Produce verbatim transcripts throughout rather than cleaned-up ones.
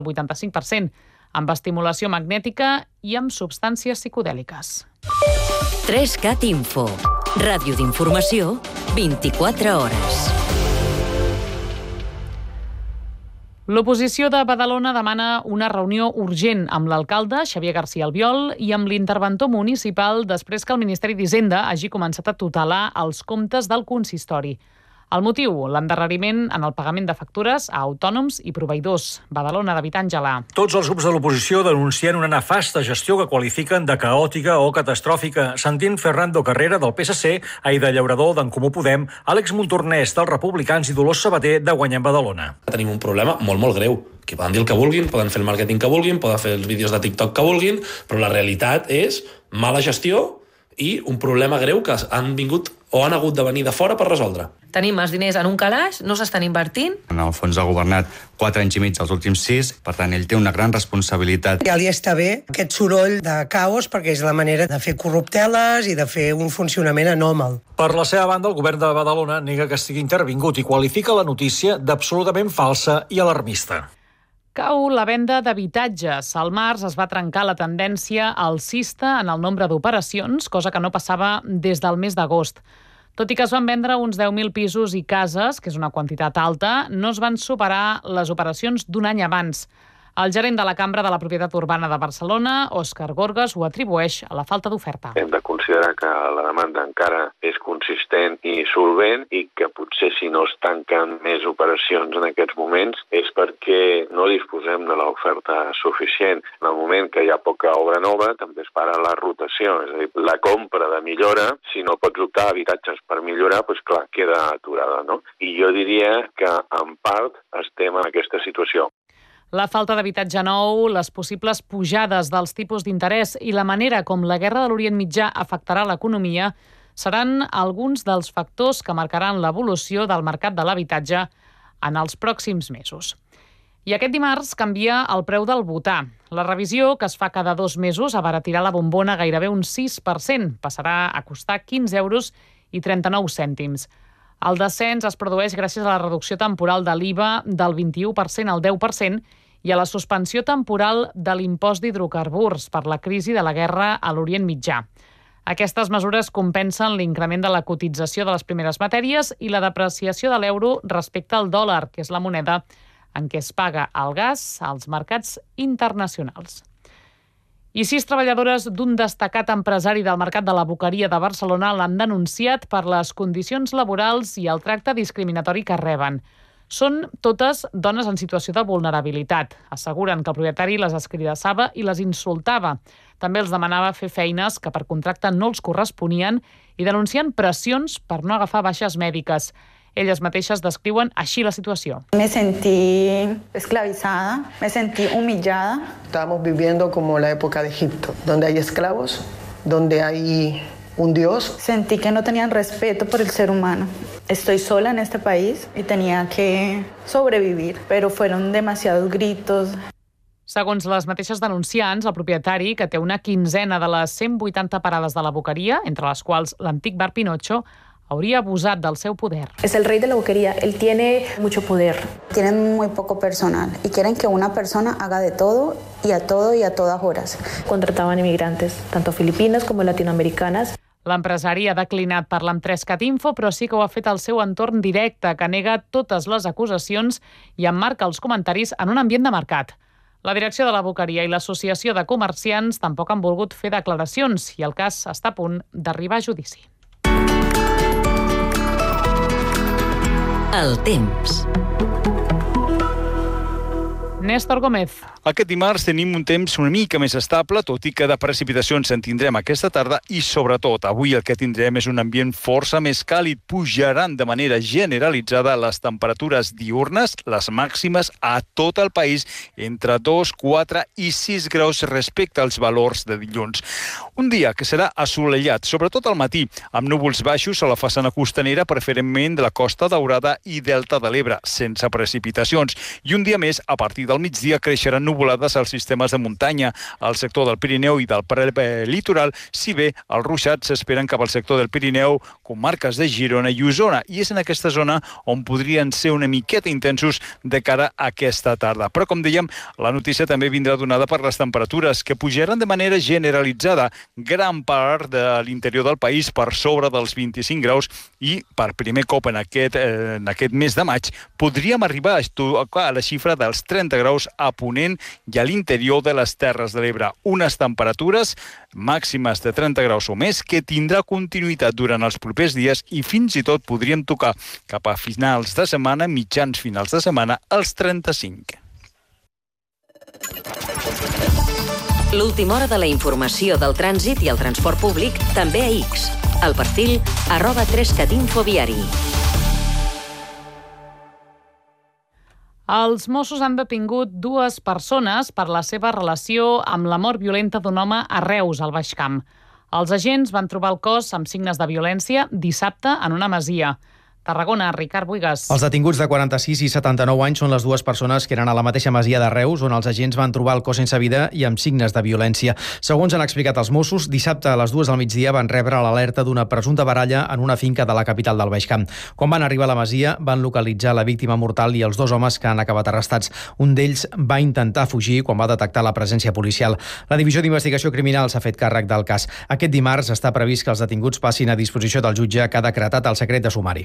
vuitanta-cinc per cent, amb estimulació magnètica i amb substàncies psicodèliques. tres cat Info. Ràdio d'informació, vint-i-quatre hores. L'oposició de Badalona demana una reunió urgent amb l'alcalde, Xavier García Albiol, i amb l'interventor municipal després que el Ministeri d'Hisenda hagi començat a tutelar els comptes del consistori. El motiu, l'endarreriment en el pagament de factures a autònoms i proveïdors. Badalona, David Àngela. Tots els grups de l'oposició denuncien una nefasta gestió que qualifiquen de caòtica o catastròfica. Sentint Fernando Carrera, del P S C, Aida Llaurador, d'en Comú Podem, Àlex Montornès, dels Republicans, i Dolors Sabater, de Guanyem Badalona. Tenim un problema molt, molt greu, que poden dir el que vulguin, poden fer el màrqueting que vulguin, poden fer els vídeos de TikTok que vulguin, però la realitat és mala gestió i un problema greu que han vingut o han hagut de venir de fora per resoldre. Tenim els diners en un calaix, no s'estan invertint. En el fons ha governat quatre anys i mig dels últims sis, per tant, ell té una gran responsabilitat. Ja li està bé aquest soroll de caos perquè és la manera de fer corrupteles i de fer un funcionament anòmal. Per la seva banda, el govern de Badalona nega que estigui intervingut i qualifica la notícia d'absolutament falsa i alarmista. Cau la venda d'habitatges. Al març es va trencar la tendència alcista en el nombre d'operacions, cosa que no passava des del mes d'agost. Tot i que es van vendre uns deu mil pisos i cases, que és una quantitat alta, no es van superar les operacions d'un any abans. El gerent de la Cambra de la Propietat Urbana de Barcelona, Òscar Gorgas, ho atribueix a la falta d'oferta. Hem de considerar que la demanda encara és consistent i solvent i que potser si no es tanquen més operacions en aquests moments és perquè no disposem de l'oferta suficient. En el moment que hi ha poca obra nova també es para la rotació, és a dir, la compra de millora, si no pots optar a habitatges per millorar, doncs clar, queda aturada, no? I jo diria que en part estem en aquesta situació. La falta d'habitatge nou, les possibles pujades dels tipus d'interès i la manera com la guerra de l'Orient Mitjà afectarà l'economia seran alguns dels factors que marcaran l'evolució del mercat de l'habitatge en els pròxims mesos. I aquest dimarts canvia el preu del butà. La revisió, que es fa cada dos mesos, abaratirà la bombona gairebé un sis per cent. Passarà a costar quinze euros i trenta-nou cèntims. El descens es produeix gràcies a la reducció temporal de l'I V A del vint-i-u per cent al deu per cent i a la suspensió temporal de l'impost d'hidrocarburs per la crisi de la guerra a l'Orient Mitjà. Aquestes mesures compensen l'increment de la cotització de les primeres matèries i la depreciació de l'euro respecte al dòlar, que és la moneda en què es paga el gas als mercats internacionals. I sis treballadores d'un destacat empresari del mercat de la Boqueria de Barcelona l'han denunciat per les condicions laborals i el tracte discriminatori que reben. Són totes dones en situació de vulnerabilitat. Asseguren que el propietari les escridassava i les insultava. També els demanava fer feines que per contracte no els corresponien i denuncien pressions per no agafar baixes mèdiques. Elles mateixes descriuen així la situació. Me sentí esclavizada, me sentí humillada. Estamos viviendo como la época de Egipto, donde hay esclavos, donde hay un dios. Sentí que no tenían respeto por el ser humano. Estoy sola en este país y tenía que sobrevivir, pero fueron demasiados gritos. Segons les mateixes denunciants, el propietari, que té una quinzena de les cent vuitanta parades de la Boqueria, entre les quals l'antic bar Pinocho, hauria abusat del seu poder. Es el rey de la boquería, él tiene mucho poder. Tienen muy poco personal y quieren que una persona haga de todo y a todo y a todas horas. Contrataban inmigrantes, tanto filipinas como latinoamericanas. L'empresari ha declinat parlar amb tres cat Info, però sí que ho ha fet al seu entorn directe, que nega totes les acusacions i emmarca els comentaris en un ambient de mercat. La direcció de la Boqueria i l'Associació de Comerciants tampoc han volgut fer declaracions i el cas està a punt d'arribar a judici. El temps. Néstor Gómez. Aquest dimarts tenim un temps una mica més estable, tot i que de precipitacions en tindrem aquesta tarda i, sobretot, avui el que tindrem és un ambient força més càlid. Pujaran de manera generalitzada les temperatures diürnes, les màximes a tot el país, entre dos, quatre i sis graus respecte als valors de dilluns. Un dia que serà assolellat, sobretot al matí, amb núvols baixos a la façana costanera, preferentment de la Costa Daurada i Delta de l'Ebre, sense precipitacions. I un dia més, a partir de del migdia creixeran nuvolades als sistemes de muntanya, al sector del Pirineu i del prelitoral, si bé els ruixats s'esperen cap al sector del Pirineu, comarques de Girona i Osona, i és en aquesta zona on podrien ser una miqueta intensos de cara a aquesta tarda. Però, com dèiem, la notícia també vindrà donada per les temperatures, que pujaran de manera generalitzada gran part de l'interior del país per sobre dels vint-i-cinc graus i, per primer cop en aquest, eh, en aquest mes de maig, podríem arribar a tocar la xifra dels trenta graus a Ponent i a l'interior de les Terres de l'Ebre. Unes temperatures màximes de trenta graus o més que tindrà continuïtat durant els propers dies i fins i tot podríem tocar cap a finals de setmana, mitjans finals de setmana, als trenta-cinc. L'última hora de la informació del trànsit i el transport públic també a X. El perfil arroba tres cat info viari. Els Mossos han detingut dues persones per la seva relació amb la mort violenta d'un home a Reus, al Baix Camp. Els agents van trobar el cos amb signes de violència dissabte en una masia. Tarragona, Ricard Buigas. Els detinguts de quaranta-sis i setanta-nou anys són les dues persones que eren a la mateixa masia de Reus, on els agents van trobar el cos sense vida i amb signes de violència. Segons han explicat els Mossos, dissabte a les dues del migdia van rebre l'alerta d'una presumpta baralla en una finca de la capital del Baix Camp. Quan van arribar a la masia, van localitzar la víctima mortal i els dos homes que han acabat arrestats. Un d'ells va intentar fugir quan va detectar la presència policial. La Divisió d'Investigació Criminal s'ha fet càrrec del cas. Aquest dimarts està previst que els detinguts passin a disposició del jutge que ha decretat el secret de sumari.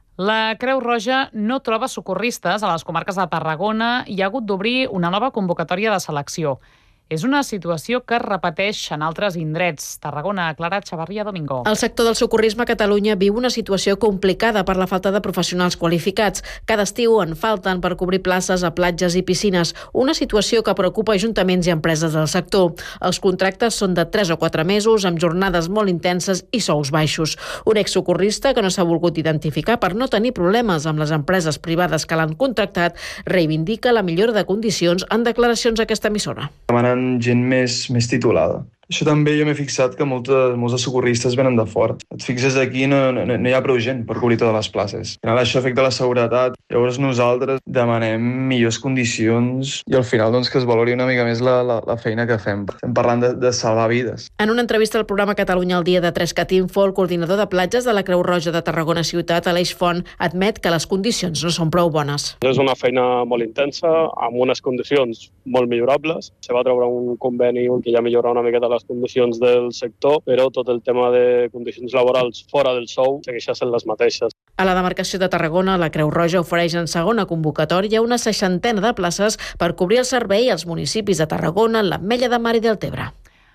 La Creu Roja no troba socorristes a les comarques de Tarragona i ha hagut d'obrir una nova convocatòria de selecció. És una situació que es repeteix en altres indrets. Tarragona, Clara Chavarria Domingo. El sector del socorrisme a Catalunya viu una situació complicada per la falta de professionals qualificats. Cada estiu en falten per cobrir places a platges i piscines, una situació que preocupa ajuntaments i empreses del sector. Els contractes són de tres o quatre mesos, amb jornades molt intenses i sous baixos. Un exsocorrista que no s'ha volgut identificar per no tenir problemes amb les empreses privades que l'han contractat reivindica la millora de condicions en declaracions a aquesta emissora. Demanen gent més, més titulada. Això també jo m'he fixat que moltes, molts socorristes venen de fora. Et fixes aquí, no, no, no hi ha prou gent per cobrir totes les places. Al final això afecta la seguretat. Llavors nosaltres demanem millors condicions i al final doncs, que es valori una mica més la, la, la feina que fem. Estem parlant de, de salvar vides. En una entrevista al programa Catalunya al dia de tres cat info, el coordinador de platges de la Creu Roja de Tarragona Ciutat, Aleix Font, admet que les condicions no són prou bones. És una feina molt intensa, amb unes condicions molt millorables. Se va treure un conveni que ja millora una miqueta les condicions del sector, però tot el tema de condicions laborals fora del sou segueixen sent les mateixes. A la demarcació de Tarragona, la Creu Roja ofereix en segona convocatòria una seixantena de places per cobrir el servei als municipis de Tarragona, l'Ametlla de Mar i Deltebre.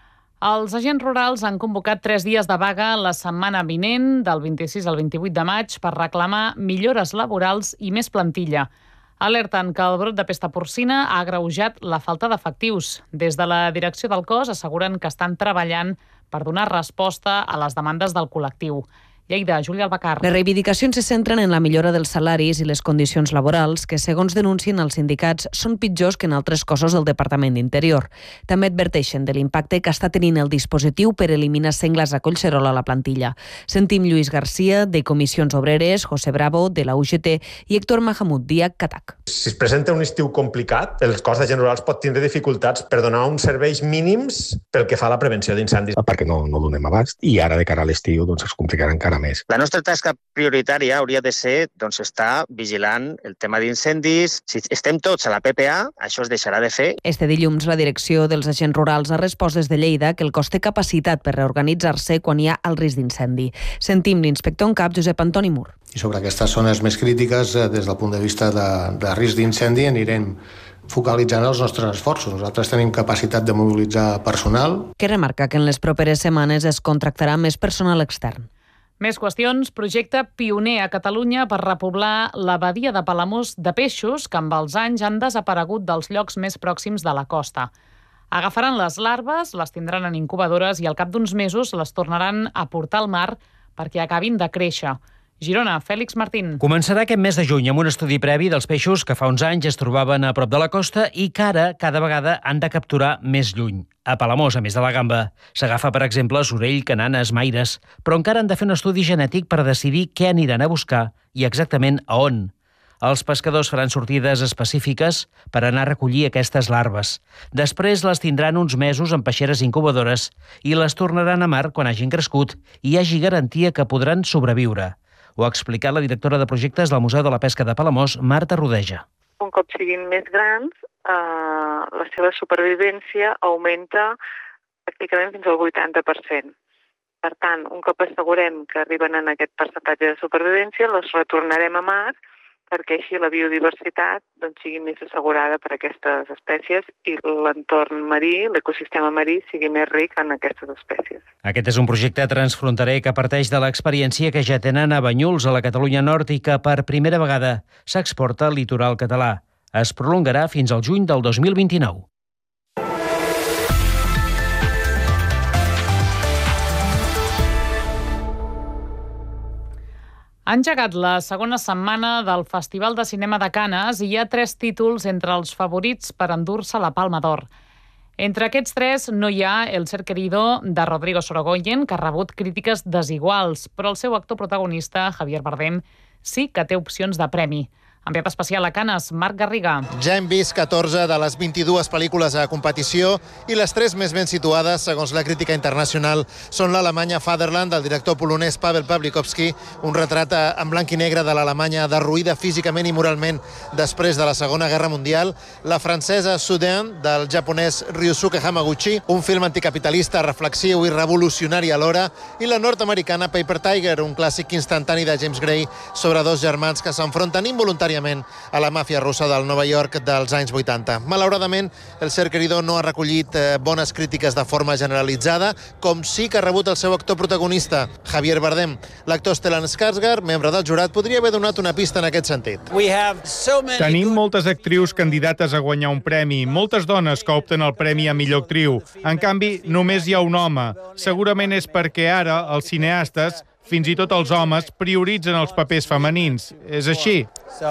Els agents rurals han convocat tres dies de vaga la setmana vinent, del vint-i-sis al vint-i-vuit de maig, per reclamar millores laborals i més plantilla. Alerten que el brot de pesta porcina ha agreujat la falta d'efectius. Des de la direcció del cos asseguren que estan treballant per donar resposta a les demandes del col·lectiu. Lleida, Júlia Albacar. Les reivindicacions se centren en la millora dels salaris i les condicions laborals que, segons denuncien els sindicats, són pitjors que en altres cossos del Departament d'Interior. També adverteixen de l'impacte que està tenint el dispositiu per eliminar sengles a Collserola a la plantilla. Sentim Lluís Garcia, de Comissions Obreres, José Bravo, de la U G T, i Héctor Mahamud, Diac Catac. Si es presenta un estiu complicat, el cos d'agents rurals pot tindre dificultats per donar uns serveis mínims pel que fa a la prevenció d'incendis. Perquè no, no donem abast i ara de cara a l'estiu doncs, es complicarà encara més. La nostra tasca prioritària hauria de ser doncs, estar vigilant el tema d'incendis. Si estem tots a la P P A, això es deixarà de fer. Este dilluns, la direcció dels agents rurals ha respost des de Lleida que el cos té capacitat per reorganitzar-se quan hi ha el risc d'incendi. Sentim l'inspector en cap, Josep Antoni Mur. I sobre aquestes zones més crítiques, des del punt de vista de, de risc d'incendi, anirem focalitzant els nostres esforços. Nosaltres tenim capacitat de mobilitzar personal. Que remarca que en les properes setmanes es contractarà més personal extern. Més qüestions. Projecte pioner a Catalunya per repoblar la badia de Palamós de peixos que amb els anys han desaparegut dels llocs més pròxims de la costa. Agafaran les larves, les tindran en incubadores i al cap d'uns mesos les tornaran a portar al mar perquè acabin de créixer. Girona, Fèlix Martín. Començarà aquest mes de juny amb un estudi previ dels peixos que fa uns anys es trobaven a prop de la costa i que ara cada vegada han de capturar més lluny. A Palamós, a més de la gamba, s'agafa, per exemple, sorell, cananes, maires, però encara han de fer un estudi genètic per decidir què aniran a buscar i exactament a on. Els pescadors faran sortides específiques per anar a recollir aquestes larves. Després les tindran uns mesos en peixeres incubadores i les tornaran a mar quan hagin crescut i hi hagi garantia que podran sobreviure. Ho ha explicat la directora de projectes del Museu de la Pesca de Palamós, Marta Rodeja. Un cop siguin més grans, eh, la seva supervivència augmenta pràcticament fins al vuitanta per cent. Per tant, un cop assegurem que arriben en aquest percentatge de supervivència, les retornarem a mar perquè així la biodiversitat doncs, sigui més assegurada per aquestes espècies i l'entorn marí, l'ecosistema marí, sigui més ric en aquestes espècies. Aquest és un projecte transfronterer que parteix de l'experiència que ja tenen a Banyuls, a la Catalunya Nord, i que per primera vegada s'exporta al litoral català. Es prolongarà fins al juny del dos mil vint-i-nou. Ha engegat la segona setmana del Festival de Cinema de Canes i hi ha tres títols entre els favorits per endur-se la Palma d'Or. Entre aquests tres no hi ha El ser querido, de Rodrigo Sorogoyen, que ha rebut crítiques desiguals, però el seu actor protagonista, Javier Bardem, sí que té opcions de premi. Enviat especial a Canes, Marc Garriga. Ja hem vist catorze de les vint-i-dues pel·lícules a competició i les tres més ben situades, segons la crítica internacional, són l'Alemanya Fatherland, del director polonès Paweł Pawlikowski, un retrat en blanc i negre de l'Alemanya derruïda físicament i moralment després de la Segona Guerra Mundial, la francesa Soudain, del japonès Ryusuke Hamaguchi, un film anticapitalista, reflexiu i revolucionari alhora, i la nord-americana Paper Tiger, un clàssic instantani de James Gray sobre dos germans que s'enfronten involuntàriament a la màfia russa del Nova York dels anys vuitanta. Malauradament, El ser querido no ha recollit eh, bones crítiques de forma generalitzada, com sí que ha rebut el seu actor protagonista, Javier Bardem. L'actor Stellan Skarsgård, membre del jurat, podria haver donat una pista en aquest sentit. Tenim moltes actrius candidates a guanyar un premi, moltes dones que opten el premi a millor actriu. En canvi, només hi ha un home. Segurament és perquè ara els cineastes, fins i tot els homes, prioritzen els papers femenins. És així.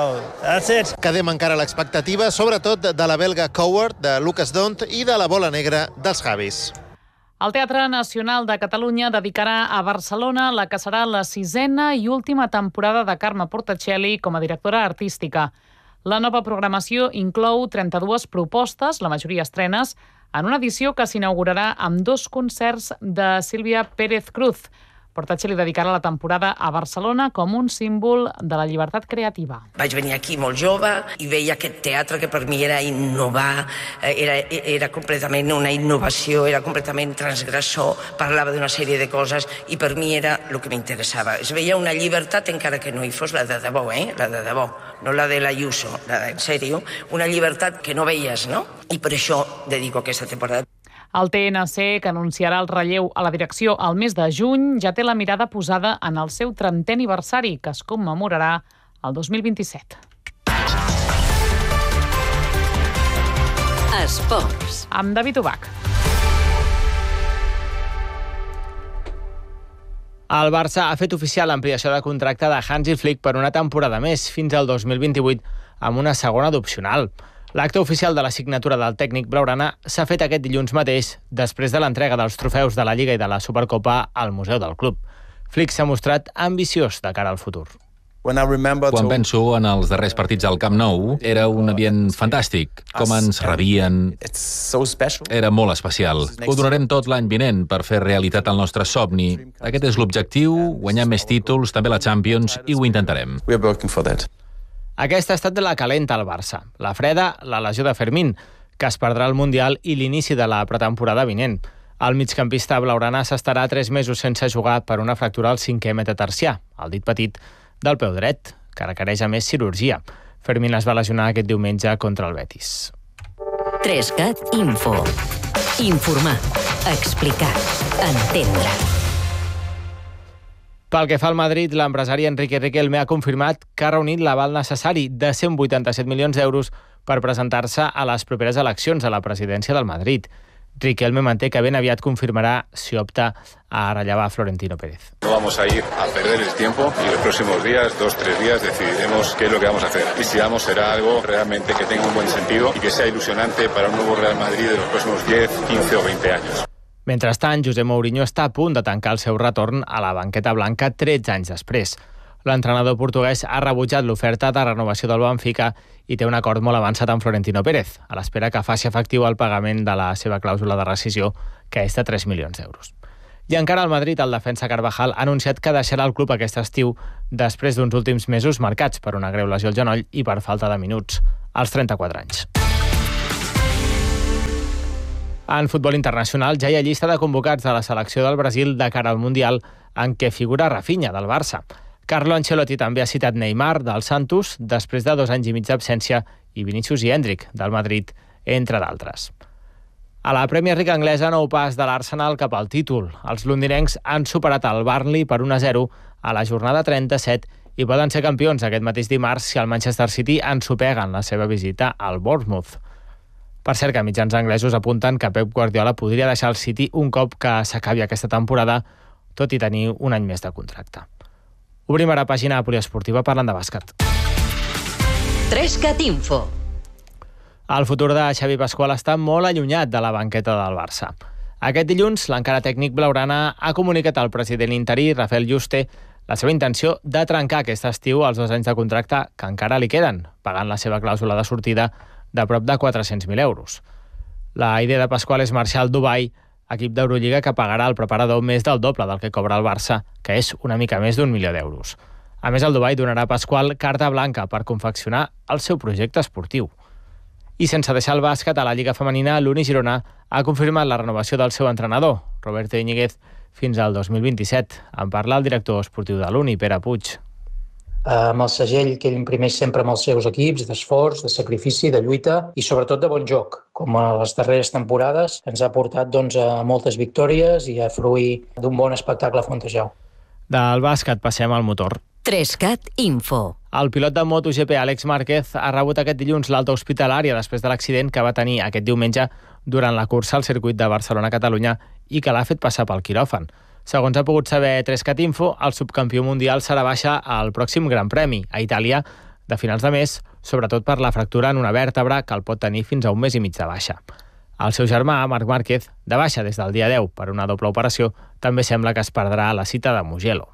Quedem encara a l'expectativa, sobretot de la belga Coward, de Lucas Dont, i de La bola negra dels Javis. El Teatre Nacional de Catalunya dedicarà a Barcelona la que serà la sisena i última temporada de Carme Portacelli com a directora artística. La nova programació inclou trenta-dues propostes, la majoria estrenes, en una edició que s'inaugurarà amb dos concerts de Sílvia Pérez Cruz. Portacelli dedicarà la temporada a Barcelona com un símbol de la llibertat creativa. Vaig venir aquí molt jove i veia aquest teatre que per mi era innovar, era, era completament una innovació, era completament transgressor, parlava d'una sèrie de coses i per mi era el que m'interessava. Es veia una llibertat encara que no hi fos la de debò, eh? la de debò, no la de l'Ayuso, la de, en sèrio, una llibertat que no veies, no? I per això dedico aquesta temporada. El T N C, que anunciarà el relleu a la direcció al mes de juny, ja té la mirada posada en el seu trentè aniversari, que es commemorarà el dos mil vint-i-set. Esports. Amb David Ubach. El Barça ha fet oficial l'ampliació de contracte de Hansi Flick per una temporada més, fins al dos mil vint-i-vuit, amb una segona d'opcional. L'acte oficial de la signatura del tècnic blaugrana s'ha fet aquest dilluns mateix, després de l'entrega dels trofeus de la Lliga i de la Supercopa al Museu del Club. Flick s'ha mostrat ambiciós de cara al futur. Quan penso en els darrers partits al Camp Nou, era un ambient fantàstic. Com ens rebien... Era molt especial. Ho donarem tot l'any vinent per fer realitat el nostre somni. Aquest és l'objectiu, guanyar més títols, també la Champions, i ho intentarem. Aquesta ha estat la calenta al Barça. La freda, la lesió de Fermín, que es perdrà el Mundial, i l'inici de la pretemporada vinent. El migcampista blaugrana s'estarà tres mesos sense jugar per una fractura al cinquè metatarsià, el dit petit del peu dret, que requereix a més cirurgia. Fermín es va lesionar aquest diumenge contra el Betis. trescat Info. Informar, explicar, entendre. Pel que fa al Madrid, l'empresari Enrique Riquelme ha confirmat que ha reunit l'aval necessari de cent vuitanta-set milions d'euros per presentar-se a les properes eleccions a la presidència del Madrid. Riquelme manté que ben aviat confirmarà si opta a rellevar a Florentino Pérez. No vamos a ir a perder el tiempo y los próximos días, dos, tres días, decidiremos qué es lo que vamos a hacer. Y si vamos, será algo realmente que tenga un buen sentido y que sea ilusionante para un nuevo Real Madrid de los próximos diez, quince o veinte años. Mentrestant, José Mourinho està a punt de tancar el seu retorn a la banqueta blanca tretze anys després. L'entrenador portuguès ha rebutjat l'oferta de renovació del Benfica i té un acord molt avançat amb Florentino Pérez, a l'espera que faci efectiu el pagament de la seva clàusula de rescisió, que és de tres milions d'euros. I encara al Madrid, el defensa Carvajal ha anunciat que deixarà el club aquest estiu després d'uns últims mesos marcats per una greu lesió al genoll i per falta de minuts, als trenta-quatre anys. En futbol internacional ja hi ha llista de convocats de la selecció del Brasil de cara al Mundial, en què figura Rafinha, del Barça. Carlo Ancelotti també ha citat Neymar, del Santos, després de dos anys i mig d'absència, i Vinícius i Endrick, del Madrid, entre d'altres. A la Premier League anglesa, nou pas de l'Arsenal cap al títol. Els londinencs han superat el Burnley per un a zero a la jornada trenta-set i poden ser campions aquest mateix dimarts si el Manchester City ensopega en la seva visita al Bournemouth. Per cert, que mitjans anglesos apunten que Pep Guardiola podria deixar el City un cop que s'acabi aquesta temporada, tot i tenir un any més de contracte. Obrim ara pàgina poliesportiva parlant de bàsquet. Trescat Info. El futur de Xavi Pasqual està molt allunyat de la banqueta del Barça. Aquest dilluns, l'encara tècnic blaugrana ha comunicat al president interí, Rafael Juste, la seva intenció de trencar aquest estiu els dos anys de contracte que encara li queden, pagant la seva clàusula de sortida de prop de quatre-cents mil euros. La idea de Pasqual és marxar al Dubai, equip d'Eurolliga que pagarà al preparador més del doble del que cobra el Barça, que és una mica més d'un milió d'euros. A més, el Dubai donarà a Pasqual carta blanca per confeccionar el seu projecte esportiu. I sense deixar el bàsquet, a la Lliga Femenina, l'Uni Girona ha confirmat la renovació del seu entrenador, Roberto Íñiguez, fins al dos mil vint-i-set. En parla el director esportiu de l'Uni, Pere Puig. Amb el segell que ell imprimeix sempre amb els seus equips, d'esforç, de sacrifici, de lluita i sobretot de bon joc, com a les darreres temporades, ens ha portat doncs, a moltes victòries i a fruir d'un bon espectacle a Fontejau. Del bàsquet passem al motor. Trescat Info. El pilot de MotoGP, Àlex Márquez, ha rebut aquest dilluns l'alta hospitalària després de l'accident que va tenir aquest diumenge durant la cursa al circuit de Barcelona-Catalunya i que l'ha fet passar pel quiròfan. Segons ha pogut saber Trescat Info, el subcampió mundial serà baixa al pròxim Gran Premi, a Itàlia, de finals de mes, sobretot per la fractura en una vèrtebra que el pot tenir fins a un mes i mig de baixa. El seu germà, Marc Márquez, de baixa des del dia deu per una doble operació, també sembla que es perdrà la cita de Mugello.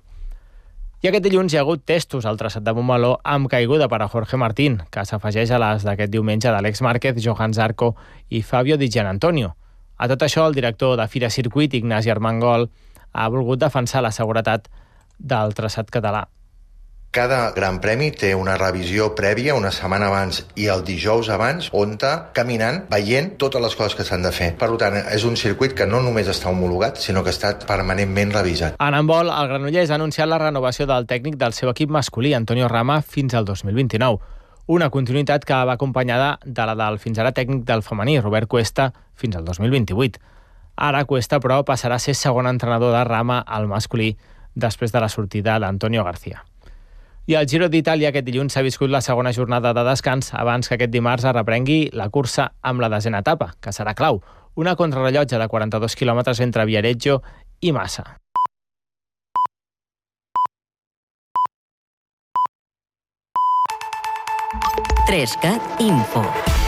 I aquest dilluns hi ha hagut testos al traçat de Montmeló amb caiguda per a Jorge Martín, que s'afegeix a les d'aquest diumenge d'Àlex Márquez, Johan Zarco i Fabio Di Gianantonio. A tot això, el director de Fira Circuit, Ignasi Armengol, ha volgut defensar la seguretat del traçat català. Cada Gran Premi té una revisió prèvia una setmana abans i el dijous abans, on està caminant, veient totes les coses que s'han de fer. Per tant, és un circuit que no només està homologat, sinó que ha estat permanentment revisat. En handbol, el Granollers ha anunciat la renovació del tècnic del seu equip masculí, Antonio Rama, fins al dos mil vint-i-nou. Una continuïtat que va acompanyada de la del fins ara tècnic del femení, Robert Cuesta, fins al dos mil vint-i-vuit. Ara Cuesta, però, passarà a ser segon entrenador de Rama al masculí després de la sortida d'Antonio García. I al Giro d'Itàlia aquest dilluns s'ha viscut la segona jornada de descans abans que aquest dimarts es reprengui la cursa amb la desena etapa, que serà clau, una contrarrellotge de quaranta-dos quilòmetres entre Viareggio i Massa. Trescat Info.